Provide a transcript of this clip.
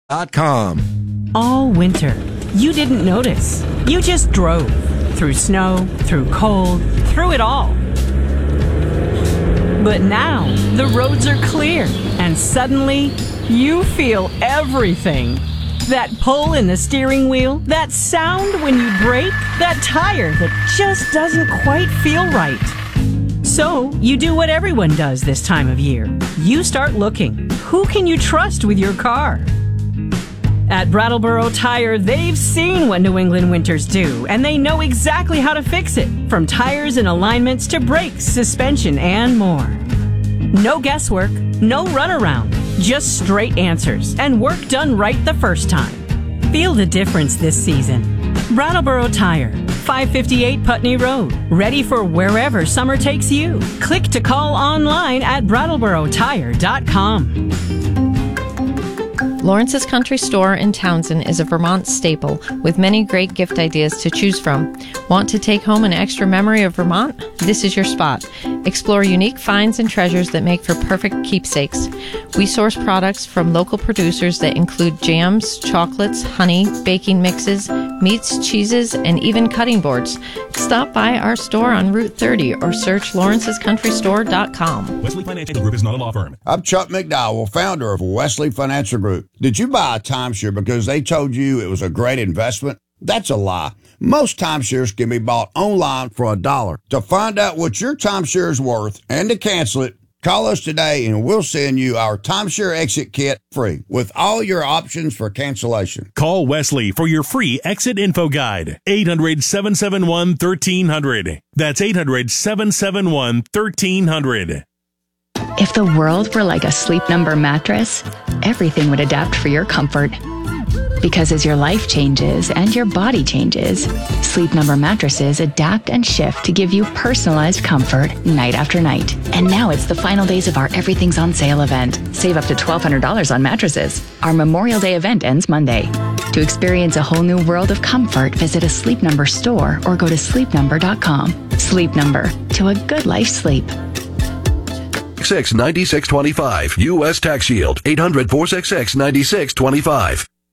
All winter, you didn't notice. You just drove. Through snow, through cold, through it all. But now, the roads are clear, and suddenly, you feel everything. That pull in the steering wheel, that sound when you brake, that tire that just doesn't quite feel right. So, you do what everyone does this time of year. You start looking. Who can you trust with your car? At Brattleboro Tire, they've seen what New England winters do, and they know exactly how to fix it, from tires and alignments to brakes, suspension, and more. No guesswork, no runaround, just straight answers, and work done right the first time. Feel the difference this season. Brattleboro Tire, 558 Putney Road, ready for wherever summer takes you. Click to call online at BrattleboroTire.com. Lawrence's Country Store in Townsend is a Vermont staple with many great gift ideas to choose from. Want to take home an extra memory of Vermont? This is your spot. Explore unique finds and treasures that make for perfect keepsakes. We source products from local producers that include jams, chocolates, honey, baking mixes, meats, cheeses, and even cutting boards. Stop by our store on Route 30 or search lawrencescountrystore.com. Wesley Financial Group is not a law firm. I'm Chuck McDowell, founder of Wesley Financial Group. Did you buy a timeshare because they told you it was a great investment? That's a lie. Most timeshares can be bought online for $1. To find out what your timeshare is worth and to cancel it, call us today and we'll send you our timeshare exit kit free with all your options for cancellation. Call Wesley for your free exit info guide. 800-771-1300. That's 800-771-1300. If the world were like a Sleep Number mattress, everything would adapt for your comfort. Because as your life changes and your body changes, Sleep Number mattresses adapt and shift to give you personalized comfort night after night. And now it's the final days of our Everything's on Sale event. Save up to $1,200 on mattresses. Our Memorial Day event ends Monday. To experience a whole new world of comfort, visit a Sleep Number store or go to sleepnumber.com. Sleep Number, to a good life sleep. 9625 U.S. Tax Shield, 800-466-9625.